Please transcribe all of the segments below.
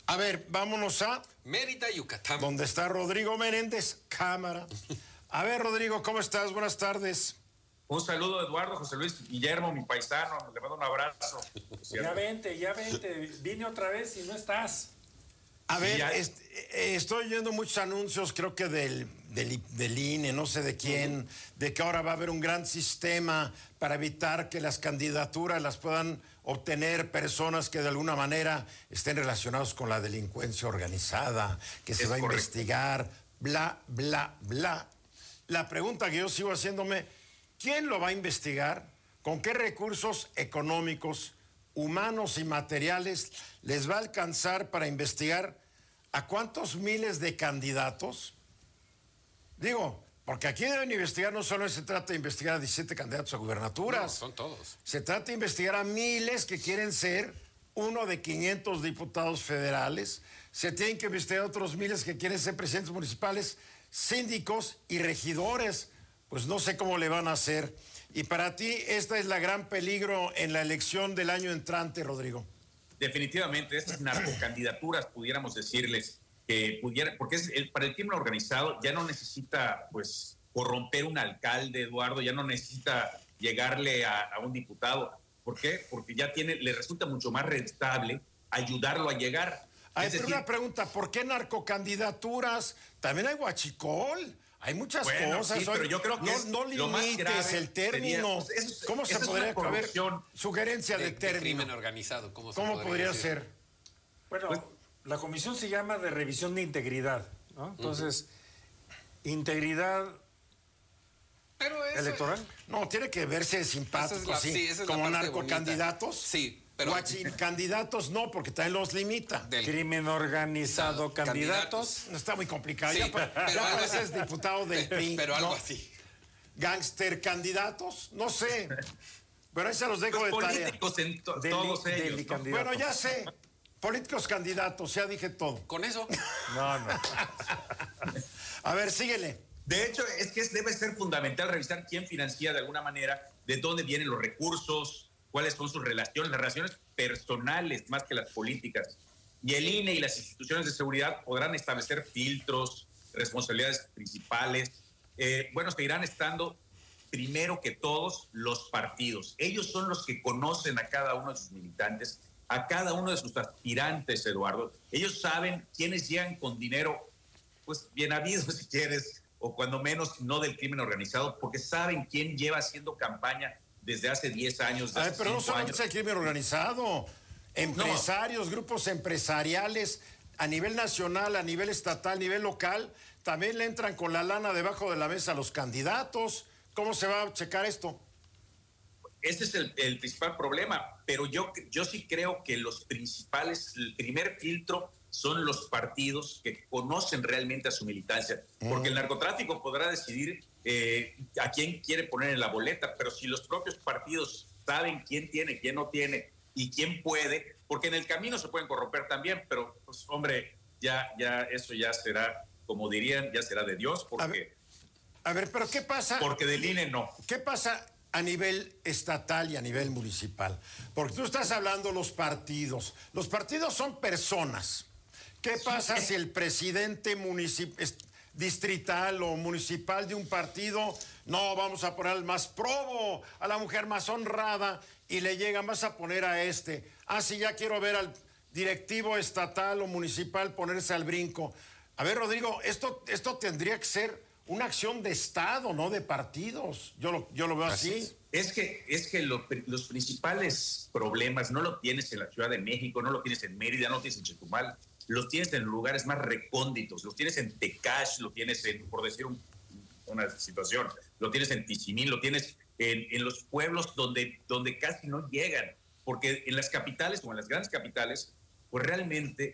A ver, vámonos a Mérida, Yucatán. donde está Rodrigo Menéndez, cámara. A ver, Rodrigo, ¿cómo estás? Buenas tardes. Un saludo, Eduardo, José Luis, Guillermo, mi paisano, le mando un abrazo. Ya vente, vine otra vez y no estás. A ver, estoy oyendo muchos anuncios, creo que del INE, no sé de quién, de que ahora va a haber un gran sistema para evitar que las candidaturas las puedan obtener personas que de alguna manera estén relacionados con la delincuencia organizada, que se va a investigar, bla, bla, bla. La pregunta que yo sigo haciéndome, ¿quién lo va a investigar? ¿Con qué recursos económicos, humanos y materiales les va a alcanzar para investigar a cuántos miles de candidatos? Digo, porque aquí deben investigar, no solo se trata de investigar a 17 candidatos a gubernaturas. No, son todos. Se trata de investigar a miles que quieren ser uno de 500 diputados federales. Se tienen que investigar a otros miles que quieren ser presidentes municipales, síndicos y regidores. Pues no sé cómo le van a hacer. Y para ti, esta es la gran peligro en la elección del año entrante, Rodrigo. Definitivamente, estas narcocandidaturas, pudiéramos decirles, porque para el crimen organizado ya no necesita, pues, corromper un alcalde, Eduardo, ya no necesita llegarle a un diputado. ¿Por qué? Porque ya le resulta mucho más rentable ayudarlo a llegar. Pero una pregunta, ¿por qué narcocandidaturas? También hay huachicol. Hay muchas cosas. Sí, pero yo creo que no limites el término. ¿Cómo se podría haber sugerencia de término? Crimen organizado. ¿Cómo podría ser? Bueno, pues, la comisión se llama de revisión de integridad, ¿no? Entonces, integridad electoral. No, tiene que verse simpático, como narcocandidatos. Sí. Pero candidatos no, porque también los limita. Crimen organizado, candidatos. No está muy complicado. Sí, pero es diputado del PRI. Pero algo así. Gangster candidatos, no sé. Pero ahí se los dejo de tarea. Políticos todos ellos. ¿No? Bueno, ya sé. Políticos candidatos, ya dije todo. ¿Con eso? No. A ver, síguele. De hecho, es que debe ser fundamental revisar quién financia de alguna manera, de dónde vienen los recursos, cuáles son sus relaciones, las relaciones personales más que las políticas. Y el INE y las instituciones de seguridad podrán establecer filtros, responsabilidades principales. Seguirán estando primero que todos los partidos. Ellos son los que conocen a cada uno de sus militantes, a cada uno de sus aspirantes, Eduardo. Ellos saben quiénes llegan con dinero, pues bien habido si quieres, o cuando menos no del crimen organizado, porque saben quién lleva haciendo campaña desde hace 10 años. Pero no solamente es el crimen organizado, empresarios, grupos empresariales a nivel nacional, a nivel estatal, a nivel local, también le entran con la lana debajo de la mesa a los candidatos. ¿Cómo se va a checar esto? Ese es el principal problema, pero yo sí creo que el primer filtro son los partidos que conocen realmente a su militancia, porque el narcotráfico podrá decidir a quién quiere poner en la boleta, pero si los propios partidos saben quién tiene, quién no tiene y quién puede, porque en el camino se pueden corromper también, pero pues hombre, ya eso ya será, como dirían, ya será de Dios, porque... A ver, pero ¿qué pasa? Porque del INE no. ¿Qué pasa a nivel estatal y a nivel municipal? Porque tú estás hablando los partidos. Los partidos son personas. ¿Qué pasa si el presidente distrital o municipal de un partido, no, vamos a poner al más probo, a la mujer más honrada, y le llegan, vas a poner a este? Sí, ya quiero ver al directivo estatal o municipal ponerse al brinco. A ver, Rodrigo, esto tendría que ser una acción de Estado, no de partidos. Yo lo veo así. Es que los principales problemas no lo tienes en la Ciudad de México, no lo tienes en Mérida, no lo tienes en Chetumal, los tienes en lugares más recónditos, los tienes en Tecash, lo tienes por decir una situación, lo tienes en Tizimín, lo tienes en los pueblos donde casi no llegan, porque en las capitales o en las grandes capitales, pues realmente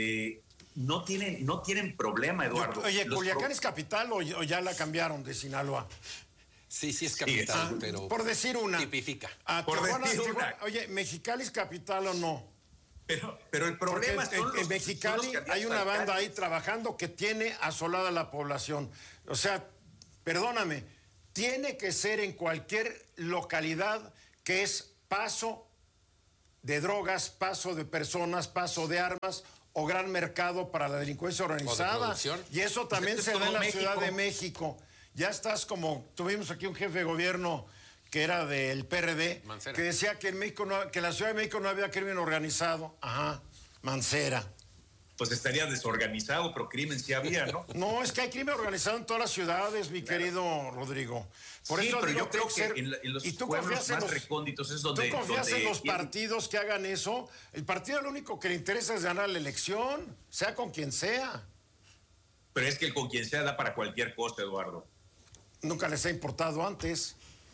no tienen problema, Eduardo. Oye, ¿Culiacán es capital o ya la cambiaron de Sinaloa? Sí, es capital, pero... Por decir una. Tipifica. Tijuana. Oye, ¿Mexicali es capital o no? Pero el problema es en Mexicali hay una banda ahí trabajando que tiene asolada la población. O sea, perdóname, tiene que ser en cualquier localidad que es paso de drogas, paso de personas, paso de armas o gran mercado para la delincuencia organizada. producción. Y eso también Pues se es da en como la Ciudad México. de México. Ya estás como, tuvimos aquí un jefe de gobierno que era del PRD, Mancera. que decía que en México que en la Ciudad de México no había crimen organizado. Ajá, Mancera. Pues estaría desorganizado, pero crimen sí había, ¿no? No, es que hay crimen organizado en todas las ciudades, mi querido Rodrigo. Por Sí, eso pero digo yo creo que ser- en los ¿y tú pueblos confías en más los- recónditos es donde... ¿Tú confías donde en los tienen- partidos que hagan eso? El partido lo único que le interesa es ganar la elección, sea con quien sea. Pero es que el con quien sea da para cualquier cosa, Eduardo. Nunca les ha importado antes.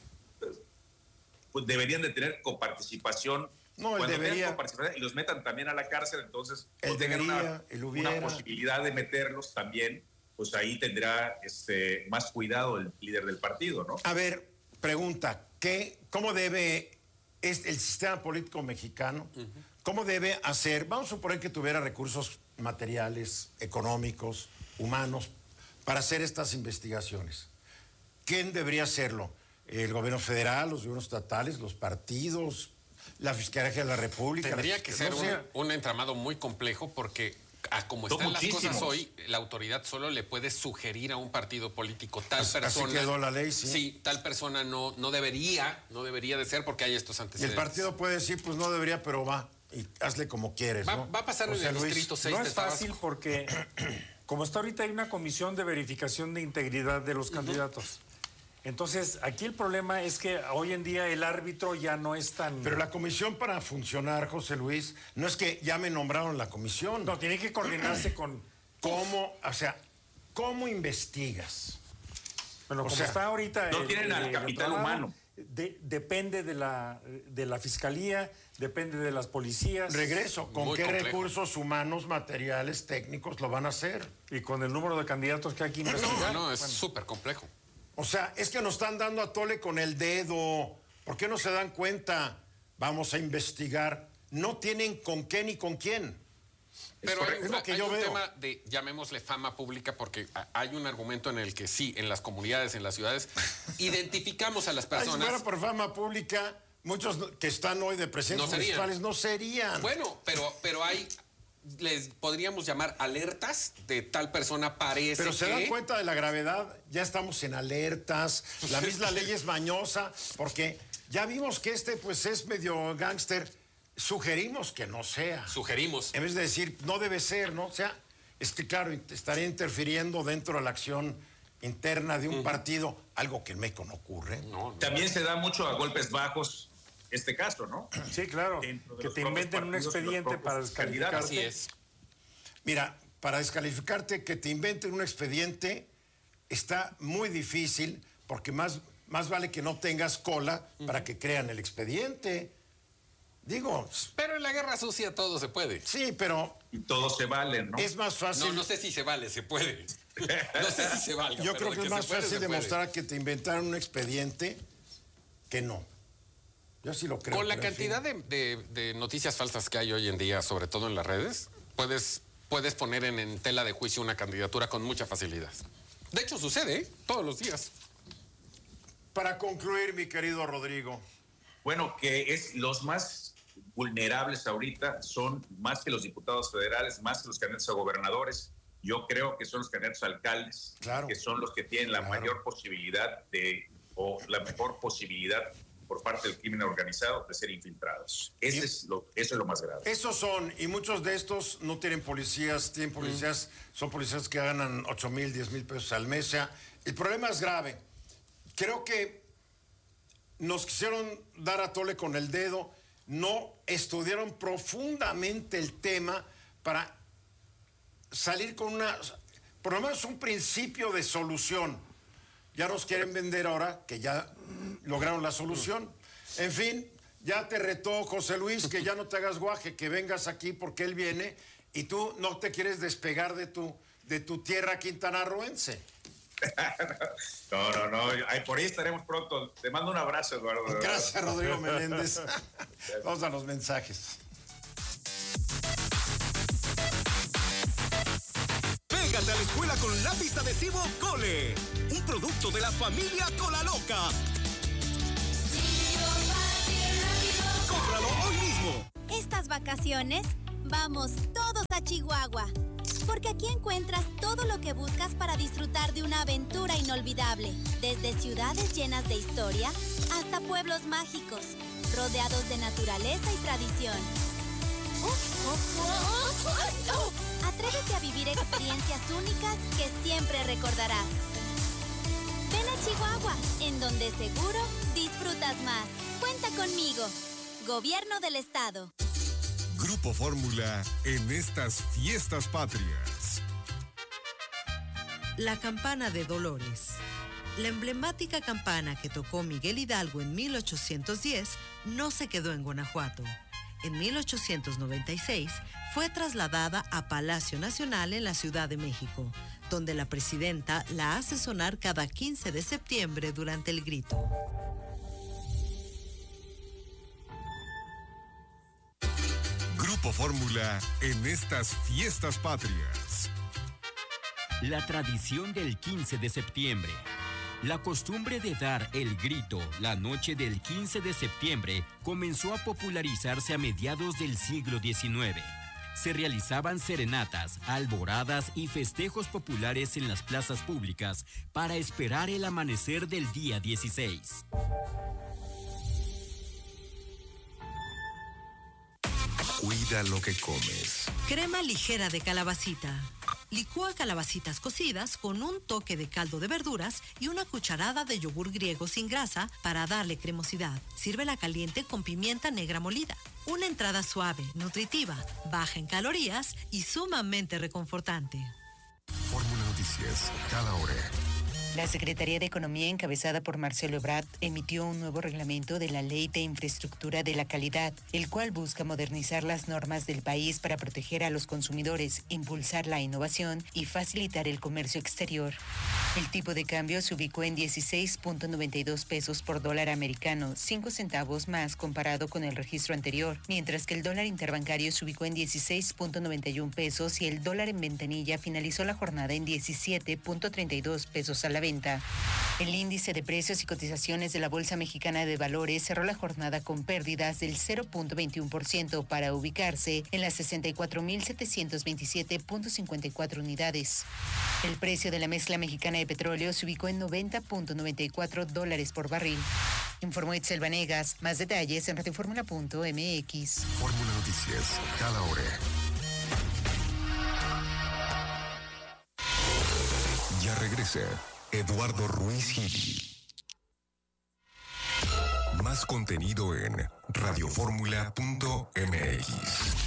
Pues deberían de tener coparticipación. No, él Cuando tengan debería. coparticipación y los metan también a la cárcel, entonces Él o tengan debería, él hubiera. una posibilidad de meterlos también, pues ahí tendrá más cuidado el líder del partido, ¿no? A ver, pregunta, ¿cómo debe el sistema político mexicano, cómo debe hacer, vamos a suponer que tuviera recursos materiales, económicos, humanos, para hacer estas investigaciones? ¿Quién debería hacerlo? ¿El gobierno federal, los gobiernos estatales, los partidos, la Fiscalía de la República? Tendría que ser No sé. un entramado muy complejo porque como Son están las cosas muchísimos. hoy, la autoridad solo le puede sugerir a un partido político tal Así persona. quedó la ley, sí. Sí, tal persona no debería de ser porque hay estos Y el antecedentes. partido puede decir, pues no debería, pero va, y hazle como quieres, ¿no? Va a pasar en José el Luis. distrito 6 No de es fácil Tabasco. porque, como está ahorita, hay una comisión de verificación de integridad de los candidatos. Entonces, aquí el problema es que hoy en día el árbitro ya no es tan... Pero la comisión para funcionar, José Luis, no es que ya me nombraron la comisión. No, tiene que coordinarse con... ¿Cómo investigas? Bueno, O como sea, está ahorita... no tienen al capital entramado, humano. Depende de la fiscalía, depende de las policías. Regreso, ¿con Muy qué complejo. recursos humanos, materiales, técnicos lo van a hacer? Y con el número de candidatos que hay que investigar. No, es Bueno, súper complejo. O sea, es que nos están dando a tole con el dedo. ¿Por qué no se dan cuenta? Vamos a investigar. No tienen con qué ni con quién. Pero hay, Es lo que hay yo un veo. tema de, llamémosle fama pública, porque hay un argumento en el que sí, en las comunidades, en las ciudades, identificamos a las Ay, si personas. fuera por fama pública, muchos que están hoy de presidentes No serían. municipales no serían. Bueno, pero hay, les podríamos llamar alertas de tal persona parece Pero se que... dan cuenta de la gravedad, ya estamos en alertas, la misma ley es mañosa, porque ya vimos que pues es medio gángster, sugerimos que no sea. Sugerimos. En vez de decir, no debe ser, ¿no? O sea, es que claro, estaría interfiriendo dentro de la acción interna de un partido, algo que en México no ocurre. No, También se da mucho a golpes bajos este caso, ¿no? sí, claro. Dentro de Que los te propios inventen un partidos y los expediente propios para descalificarte. así es. Mira, para descalificarte, que te inventen un expediente está muy difícil, porque más vale que no tengas cola para que crean el expediente. Digo, Pero en la guerra sucia todo se puede. sí, pero Y todos se valen, ¿no? es más fácil. No sé si se vale, se puede. No sé si se vale. Yo creo que es más fácil demostrar que te inventaron un expediente que no. Yo sí lo creo. Con la pero en cantidad fin. de noticias falsas que hay hoy en día, sobre todo en las redes, puedes poner en tela de juicio una candidatura con mucha facilidad. De hecho, sucede, ¿eh? Todos los días. Para concluir, mi querido Rodrigo. Bueno, que es los más vulnerables ahorita son más que los diputados federales, más que los candidatos a gobernadores. Yo creo que son los candidatos a alcaldes, Claro. que son los que tienen la Claro. mayor posibilidad o la mejor posibilidad por parte del crimen organizado de ser infiltrados. Eso es lo más grave. Esos son, y muchos de estos no tienen policías, tienen policías, son policías que ganan 8,000, 10,000 pesos al mes. O sea, el problema es grave. Creo que nos quisieron dar a tole con el dedo, no estudiaron profundamente el tema para salir con por lo menos un principio de solución. Ya nos quieren vender ahora que ya lograron la solución. En fin, ya te retó José Luis que ya no te hagas guaje, que vengas aquí porque él viene y tú no te quieres despegar de tu tierra quintanarroense. No. Ay, por ahí estaremos pronto. Te mando un abrazo, Eduardo. de verdad. Gracias, Rodrigo Meléndez. Vamos a los mensajes. Pégate a la escuela con lápiz adhesivo Cole, un producto de la familia Cola Loca. Cómpralo hoy mismo. Estas vacaciones, Vamos todos a Chihuahua, porque aquí encuentras todo lo que buscas para disfrutar de una aventura inolvidable, desde ciudades llenas de historia hasta pueblos mágicos, rodeados de naturaleza y tradición. Atrévete a vivir experiencias únicas que siempre recordarás. Ven a Chihuahua, en donde seguro disfrutas más. Cuenta conmigo. Gobierno del Estado. Grupo Fórmula en estas fiestas patrias. La campana de Dolores. La emblemática campana que tocó Miguel Hidalgo en 1810 no se quedó en Guanajuato. En 1896 fue trasladada a Palacio Nacional en la Ciudad de México, donde la presidenta la hace sonar cada 15 de septiembre durante el grito. Grupo Fórmula en estas fiestas patrias. La tradición del 15 de septiembre. La costumbre de dar el grito la noche del 15 de septiembre comenzó a popularizarse a mediados del siglo XIX. Se realizaban serenatas, alboradas y festejos populares en las plazas públicas para esperar el amanecer del día 16. Cuida lo que comes. Crema ligera de calabacita. Licúa calabacitas cocidas con un toque de caldo de verduras y una cucharada de yogur griego sin grasa para darle cremosidad. Sírvela caliente con pimienta negra molida. Una entrada suave, nutritiva, baja en calorías y sumamente reconfortante. Fórmula Noticias, cada hora. La Secretaría de Economía, encabezada por Marcelo Ebrard, emitió un nuevo reglamento de la Ley de Infraestructura de la Calidad, el cual busca modernizar las normas del país para proteger a los consumidores, impulsar la innovación y facilitar el comercio exterior. El tipo de cambio se ubicó en 16.92 pesos por dólar americano, 5 centavos más comparado con el registro anterior, mientras que el dólar interbancario se ubicó en 16.91 pesos y el dólar en ventanilla finalizó la jornada en 17.32 pesos a la venta. El índice de precios y cotizaciones de la Bolsa Mexicana de Valores cerró la jornada con pérdidas del 0.21% para ubicarse en las 64.727.54 unidades. El precio de la mezcla mexicana de petróleo se ubicó en $90.94 por barril. Informó Itzel Vanegas. Más detalles en radioformula.mx. Fórmula Noticias, cada hora. Ya regresa Eduardo Ruiz Gili. Más contenido en radioformula.mx.